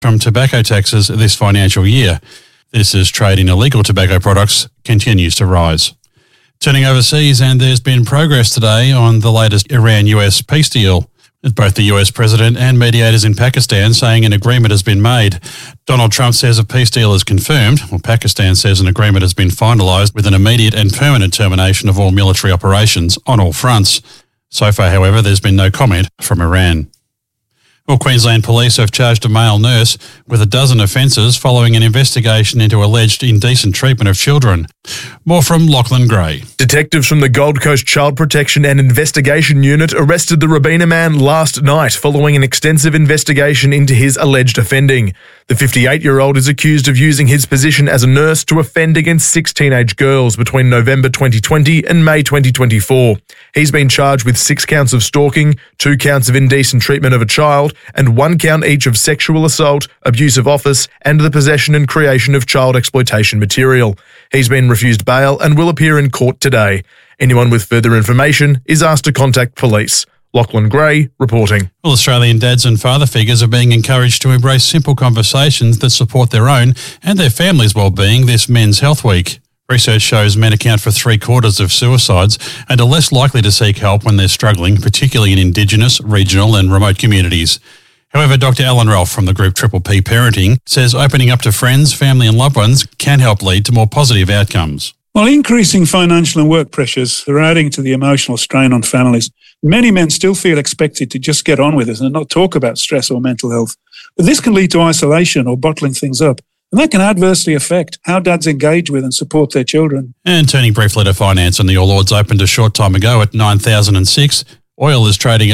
from tobacco taxes this financial year. This as trade in illegal tobacco products continues to rise. Turning overseas, and there's been progress today on the latest Iran-US peace deal, with both the US president and mediators in Pakistan saying an agreement has been made. Donald Trump says a peace deal is confirmed, while Pakistan says an agreement has been finalised with an immediate and permanent termination of all military operations on all fronts. So far, however, there's been no comment from Iran. Well, Queensland Police have charged a male nurse with a dozen offences following an investigation into alleged indecent treatment of children. More from Lachlan Gray. Detectives from the Gold Coast Child Protection and Investigation Unit arrested the Robina man last night following an extensive investigation into his alleged offending. The 58-year-old is accused of using his position as a nurse to offend against 6 teenage girls between November 2020 and May 2024. He's been charged with 6 counts of stalking, 2 counts of indecent treatment of a child, and 1 count each of sexual assault, abuse of office, and the possession and creation of child exploitation material. He's been refused bail and will appear in court today. Anyone with further information is asked to contact police. Lachlan Gray reporting. Well, Australian dads and father figures are being encouraged to embrace simple conversations that support their own and their family's well-being this Men's Health Week. Research shows men account for 3/4 of suicides and are less likely to seek help when they're struggling, particularly in Indigenous, regional and remote communities. However, Dr. Alan Ralph from the group Triple P Parenting says opening up to friends, family and loved ones can help lead to more positive outcomes. While increasing financial and work pressures are adding to the emotional strain on families, many men still feel expected to just get on with it and not talk about stress or mental health. But this can lead to isolation or bottling things up, and that can adversely affect how dads engage with and support their children. And turning briefly to finance, and the All Ords opened a short time ago at 9,006. Oil is trading at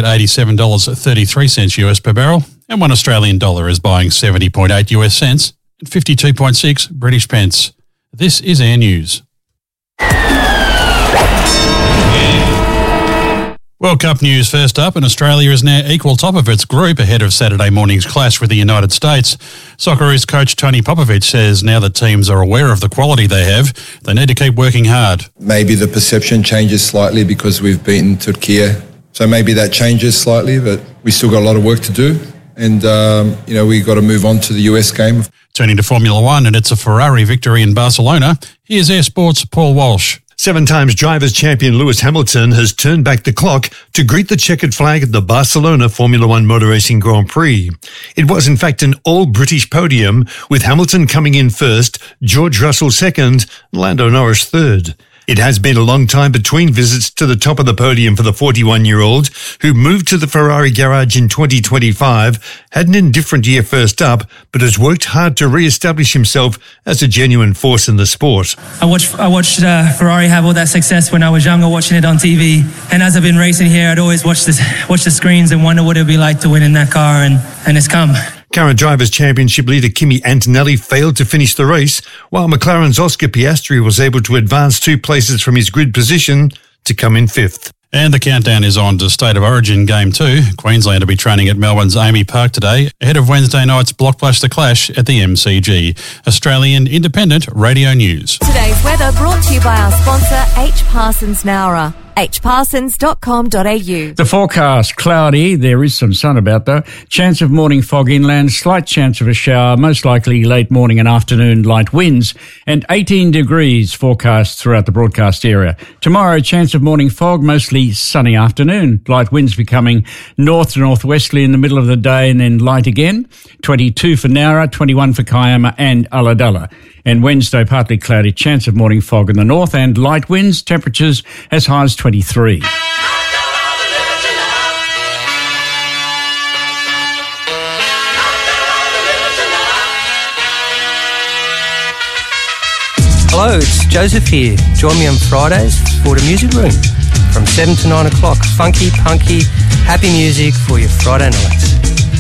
$87.33 US per barrel, and $1 Australian dollar is buying 70.8 US cents and 52.6 British pence. This is Air News. World Cup news first up, and Australia is now equal top of its group ahead of Saturday morning's clash with the United States. Socceroos coach Tony Popovic says now that teams are aware of the quality they have, they need to keep working hard. Maybe the perception changes slightly because we've beaten Turkey, so maybe that changes slightly, but we still got a lot of work to do, and we got to move on to the US game. Turning to Formula One, and it's a Ferrari victory in Barcelona. Here's Air Sports' Paul Walsh. 7 times drivers' champion Lewis Hamilton has turned back the clock to greet the checkered flag at the Barcelona Formula One Motor Racing Grand Prix. It was in fact an all-British podium, with Hamilton coming in first, George Russell second, and Lando Norris third. It has been a long time between visits to the top of the podium for the 41-year-old, who moved to the Ferrari garage in 2025, had an indifferent year first up, but has worked hard to re-establish himself as a genuine force in the sport. I watched Ferrari have all that success when I was younger, watching it on TV. And as I've been racing here, I'd always watch the screens and wonder what it would be like to win in that car, and it's come. Current Drivers' Championship leader Kimi Antonelli failed to finish the race, while McLaren's Oscar Piastri was able to advance 2 places from his grid position to come in 5th. And the countdown is on to State of Origin Game 2. Queensland will be training at Melbourne's Amy Park today, ahead of Wednesday night's Blockbuster the Clash at the MCG. Australian Independent Radio News. Today's weather brought to you by our sponsor, H. Parsons Nowra. hparsons.com.au. The forecast, cloudy. There is some sun about though. Chance of morning fog inland, slight chance of a shower, most likely late morning and afternoon light winds, and 18 degrees forecast throughout the broadcast area. Tomorrow, chance of morning fog, mostly sunny afternoon. Light winds becoming north to northwesterly in the middle of the day and then light again. 22 for Nowra, 21 for Kiama and Ulladulla. And Wednesday, partly cloudy, chance of morning fog in the north and light winds, temperatures as high as 23. Hello, it's Joseph here. Join me on Fridays for the Music Room from 7 to 9 o'clock. Funky, punky, happy music for your Friday nights.